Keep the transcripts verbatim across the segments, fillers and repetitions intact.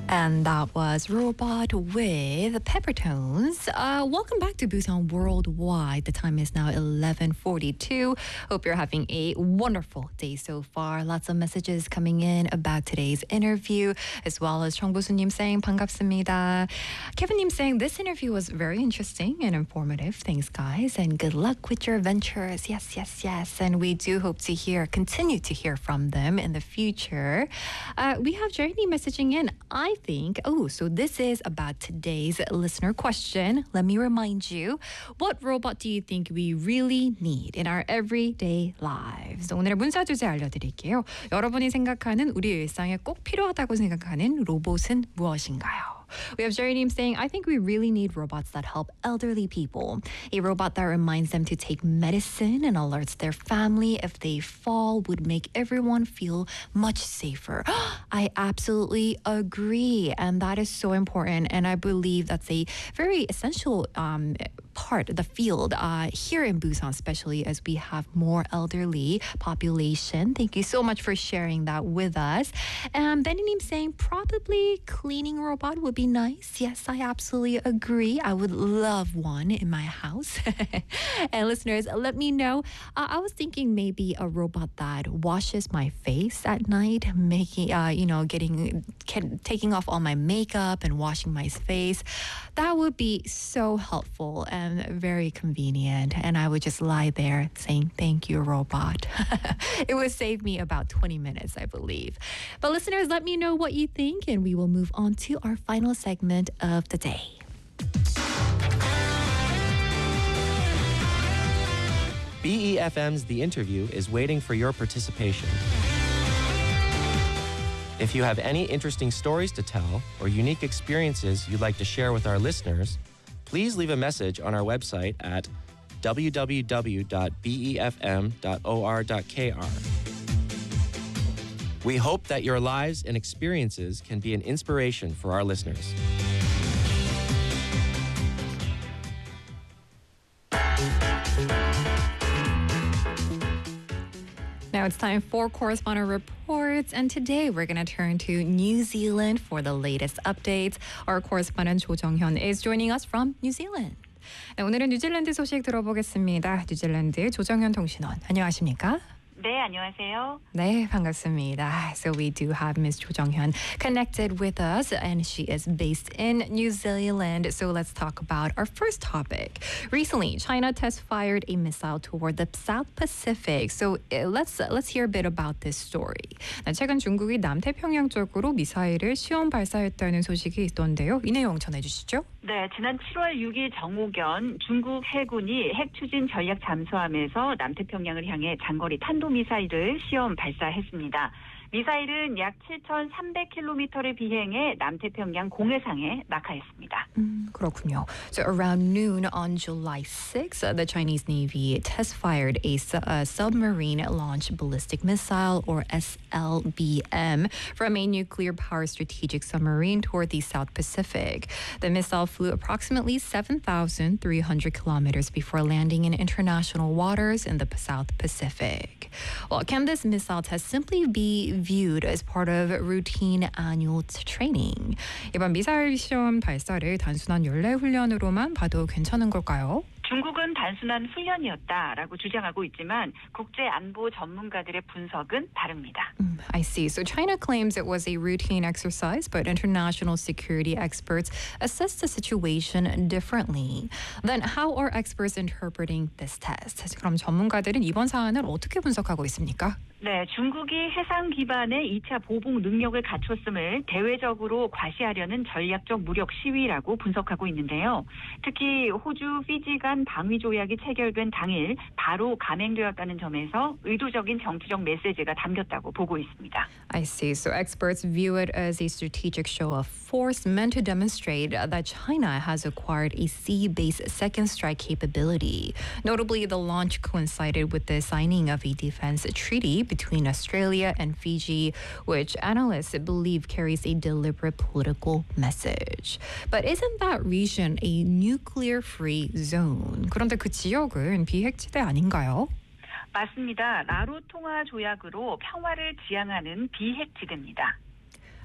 And that was Robot with Peppertones. Uh, welcome back to Busan Worldwide. The time is now eleven forty-two. Hope you're having a wonderful day so far. Lots of messages coming in about today's interview, as well as 정보수님 saying 반갑습니다. Kevin님 saying this interview was very interesting and informative. Thanks, guys, and good luck with your ventures. Yes, yes, yes. And we do hope to hear, continue to hear from them in the future. Uh, we have Jeremy messaging in. I think, oh, so this is about today's listener question. Let me remind you, what robot do you think we really need in our everyday lives? 오늘의 문자 주제 알려드릴게요. 여러분이 생각하는 우리 일상에 꼭 필요하다고 생각하는 로봇은 무엇인가요? We have Jerry saying, I think we really need robots that help elderly people. A robot that reminds them to take medicine and alerts their family if they fall would make everyone feel much safer. I absolutely agree. And that is so important. And I believe that's a very essential um, part of the field uh, here in Busan, especially as we have more elderly population. Thank you so much for sharing that with us. And Benny saying, probably cleaning robot would be nice. Yes, I absolutely agree. I would love one in my house. And listeners, let me know. Uh, I was thinking maybe a robot that washes my face at night, making, uh, you know, getting, can, taking off all my makeup and washing my face. That would be so helpful and very convenient. And I would just lie there saying, thank you, robot. It would save me about twenty minutes, I believe. But listeners, let me know what you think, and we will move on to our final segment of the day. B E F M's The Interview is waiting for your participation. If you have any interesting stories to tell or unique experiences you'd like to share with our listeners, please leave a message on our website at w w w dot b e f m dot o r dot k r. We hope that your lives and experiences can be an inspiration for our listeners. Now it's time for correspondent reports, and today we're going to turn to New Zealand for the latest updates. Our correspondent Jo Jong-hyun is joining us from New Zealand. 네, 오늘은 뉴질랜드 소식 들어보겠습니다. 뉴질랜드 조정현 통신원, 안녕하십니까? 네, 안녕하세요. 네, 반갑습니다. So we do have Miss Jo Jong-hyun connected with us, and she is based in New Zealand. So let's talk about our first topic. Recently, China test-fired a missile toward the South Pacific. So uh, let's uh, let's hear a bit about this story. 네, 최근 중국이 남태평양 쪽으로 미사일을 시험 발사했다는 소식이 있던데요. 이 내용 전해주시죠. 네, 지난 칠월 육일 정오견 중국 해군이 핵 추진 전략 잠수함에서 남태평양을 향해 장거리 탄도미사일을 시험 발사했습니다. 미사일은 약 칠천삼백 킬로미터를 비행해 남태평양 공해상에 낙하했습니다. 음, 그렇군요. So around noon on July sixth, uh, the Chinese Navy test-fired a, su- a submarine-launched ballistic missile, or S L B M, from a nuclear-powered strategic submarine toward the South Pacific. The missile flew approximately seven thousand three hundred kilometers before landing in international waters in the South Pacific. Well, can this missile test simply be viewed as part of routine annual training? 이번 미사일 시험 발사를 단순한 연례 훈련으로만 봐도 괜찮은 걸까요? 중국은 단순한 훈련이었다라고 주장하고 있지만 국제 안보 전문가들의 분석은 다릅니다. Mm, I see. So China claims it was a routine exercise, but international security experts assess the situation differently. Then how are experts interpreting this test? 그럼 전문가들은 이번 사안을 어떻게 분석하고 있습니까? 네, 중국이 해상 기반의 이 차 보복 능력을 갖췄음을 대외적으로 과시하려는 전략적 무력 시위라고 분석하고 있는데요. 특히 호주, 피지 간 방위 조약이 체결된 당일 바로 감행되었다는 점에서 의도적인 정치적 메시지가 담겼다고 보고 있습니다. I see. So experts view it as a strategic show of force meant to demonstrate that China has acquired a sea-based second strike capability. Notably, the launch coincided with the signing of a defense treaty between Australia and Fiji, which analysts believe carries a deliberate political message. But isn't that region a nuclear-free zone? 그런데 그 지역은 비핵지대 아닌가요? 맞습니다. 나로 통화 조약으로 평화를 지향하는 비핵지대입니다.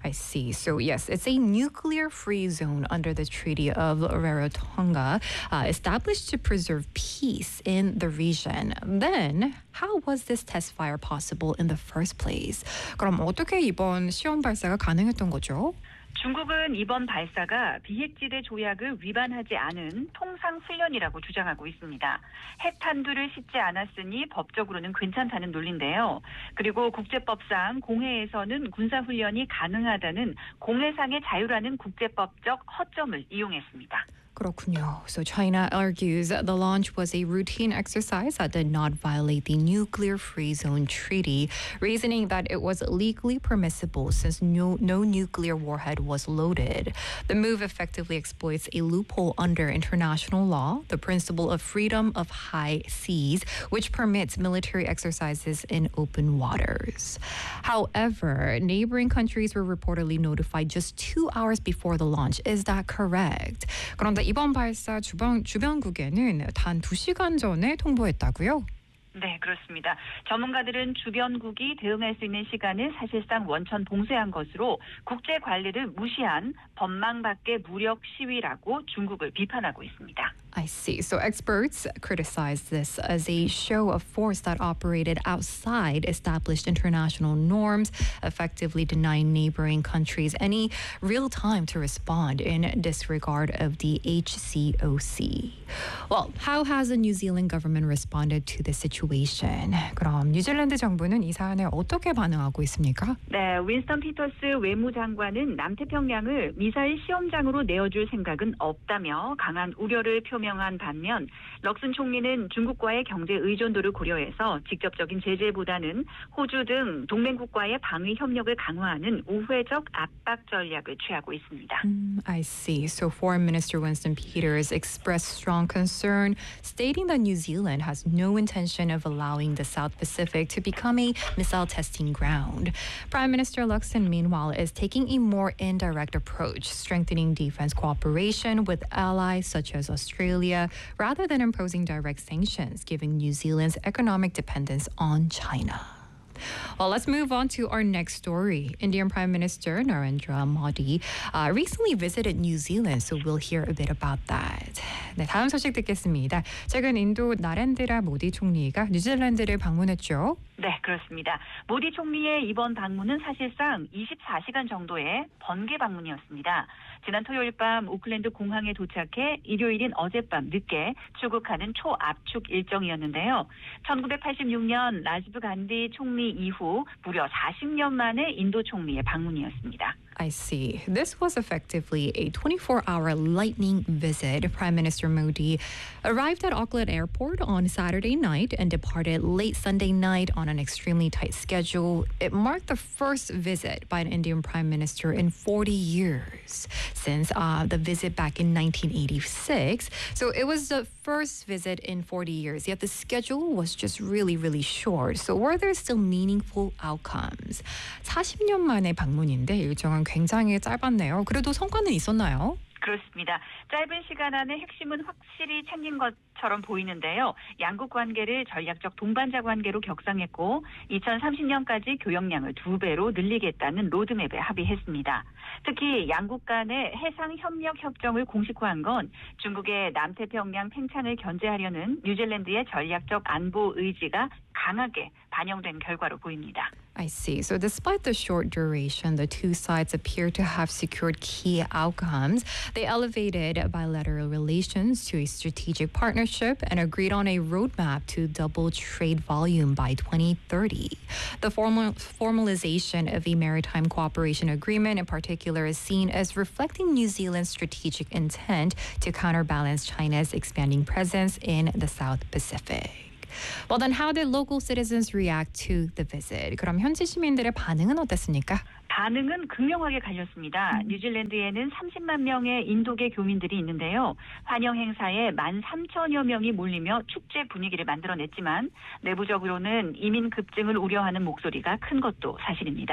I see. So yes, it's a nuclear-free zone under the Treaty of Rarotonga, uh, established to preserve peace in the region. Then, how was this test fire possible in the first place? 그럼 어떻게 이번 시험 발사가 가능했던 거죠? 중국은 이번 발사가 비핵지대 조약을 위반하지 않은 통상 훈련이라고 주장하고 있습니다. 핵 탄두를 싣지 않았으니 법적으로는 괜찮다는 논리인데요. 그리고 국제법상 공해에서는 군사훈련이 가능하다는 공해상의 자유라는 국제법적 허점을 이용했습니다. 그렇군요. So China argues that the launch was a routine exercise that did not violate the Nuclear Free Zone Treaty, reasoning that it was legally permissible since no, no nuclear warhead was loaded. The move effectively exploits a loophole under international law, the principle of freedom of high seas, which permits military exercises in open waters. However, neighboring countries were reportedly notified just two hours before the launch. Is that correct? 그런데 이번 발사 주변, 주변국에는 단 두 시간 전에 통보했다고요? 네, 그렇습니다. 전문가들은 주변국이 대응할 수 있는 시간을 사실상 원천 봉쇄한 것으로 국제 관리를 무시한 법망 밖의 무력 시위라고 중국을 비판하고 있습니다. I see. So experts criticize this as a show of force that operated outside established international norms, effectively denying neighboring countries any real time to respond in disregard of the H C O C. Well, how has the New Zealand government responded to the situation? 그럼 뉴질랜드 정부는 이 사안에 어떻게 반응하고 있습니까? 네, 윈스턴 피터스 외무장관은 남태평양을 미사일 시험장으로 내어줄 생각은 없다며 강한 우려를 표명했습니다. 명한 반면 럭슨 총리는 중국과의 경제 의존도를 고려해서 직접적인 제재보다는 호주 등 동맹국과의 방위 협력을 강화하는 우회적 압박 전략을 취하고 있습니다. Mm, I see. So Foreign Minister Winston Peters expressed strong concern, stating that New Zealand has no intention of allowing the South Pacific to become a missile testing ground. Prime Minister Luxon, meanwhile, is taking a more indirect approach, strengthening defense cooperation with allies such as Australia, rather than imposing direct sanctions, giving New Zealand's economic dependence on China. Well, let's move on to our next story. Indian Prime Minister Narendra Modi uh, recently visited New Zealand, so we'll hear a bit about that. 네, 다음 소식 듣겠습니다. 최근 인도 나렌드라 모디 총리가 뉴질랜드를 방문했죠. 네, 그렇습니다. 모디 총리의 이번 방문은 사실상 이십사 시간 정도의 번개 방문이었습니다. 지난 토요일 밤 오클랜드 공항에 도착해 일요일인 어젯밤 늦게 출국하는 초압축 일정이었는데요. 천구백팔십육 년 라지브 간디 총리 이후 무려 사십 년 만에 인도 총리의 방문이었습니다. I see. This was effectively a twenty-four hour lightning visit. Prime Minister Modi arrived at Auckland Airport on Saturday night and departed late Sunday night on an extremely tight schedule. It marked the first visit by an Indian Prime Minister in forty years since uh, the visit back in nineteen eighty-six. So it was the first visit in forty years, yet the schedule was just really, really short. So were there still meaningful outcomes? 사십 년 만의 방문인데 일정은 굉장히 짧았네요. 그래도 성과는 있었나요? 그렇습니다. 짧은 시간 안에 핵심은 확실히 챙긴 것처럼 보이는데요. 양국 관계를 전략적 동반자 관계로 격상했고 이천삼십 년까지 교역량을 두 배로 늘리겠다는 로드맵에 합의했습니다. 특히 양국 간의 해상 협력 협정을 공식화한 건 중국의 남태평양 팽창을 견제하려는 뉴질랜드의 전략적 안보 의지가 강하게 반영된 결과로 보입니다. I see. So despite the short duration, the two sides appear to have secured key outcomes. They elevated bilateral relations to a strategic partnership and agreed on a roadmap to double trade volume by twenty thirty. The formal formalization of a maritime cooperation agreement in particular is seen as reflecting New Zealand's strategic intent to counterbalance China's expanding presence in the South Pacific. Well, then how did local citizens react to the visit? 그럼 현지 시민들의 반응은 어땠습니까? 반응은 극명하게 갈렸습니다. 뉴질랜드에는 삼십만 명의 인도계 교민들이 있는데요. 환영 행사에 만 삼천여 명이 몰리며 축제 분위기를 만들어냈지만 내부적으로는 이민 급증을 우려하는 목소리가 큰 것도 사실입니다.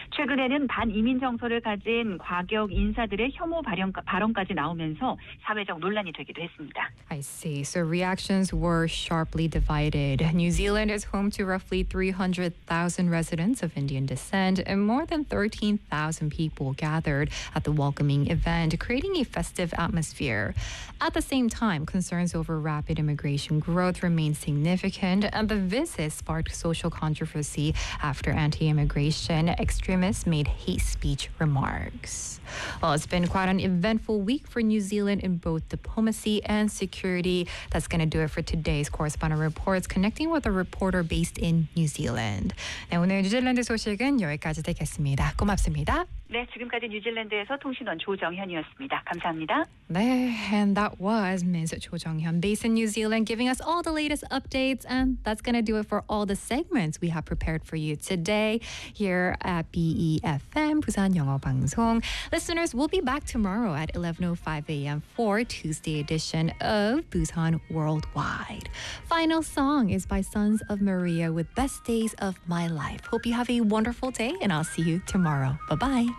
최근에는 반이민 정서를 가진 과격 인사들의 혐오 발언, 발언까지 나오면서 사회적 논란이 되기도 했습니다. I see. So reactions were sharply divided. New Zealand is home to roughly three hundred thousand residents of Indian descent, and more than thirteen thousand people gathered at the welcoming event, creating a festive atmosphere. At the same time, concerns over rapid immigration growth remain significant, and the visit sparked social controversy after anti-immigration extremists made hate speech remarks. Well, it's been quite an eventful week for New Zealand in both diplomacy and security. That's going to do it for today's Correspondent Reports, connecting with a reporter based in New Zealand. 네, 오늘 뉴질랜드 소식은 여기까지 되겠습니다. 고맙습니다. 네, 지금까지 뉴질랜드에서 통신원 조정현이었습니다. 감사합니다. 네, and that was Miz Cho Jong-hyun based in New Zealand giving us all the latest updates, and that's going to do it for all the segments we have prepared for you today here at B E F M 부산 영어 방송. Listeners, we'll be back tomorrow at eleven oh five a.m. for Tuesday edition of Busan Worldwide. Final song is by Sons of Maria with Best Days of My Life. Hope you have a wonderful day, and I'll see you tomorrow. Bye-bye.